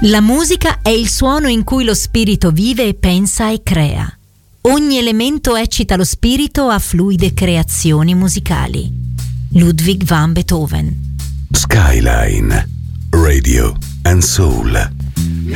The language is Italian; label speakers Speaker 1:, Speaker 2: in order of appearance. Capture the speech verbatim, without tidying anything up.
Speaker 1: La musica è il suono in cui lo spirito vive, pensa e crea. Ogni elemento eccita lo spirito a fluide creazioni musicali. Ludwig van Beethoven.
Speaker 2: Skyline Radio and Soul.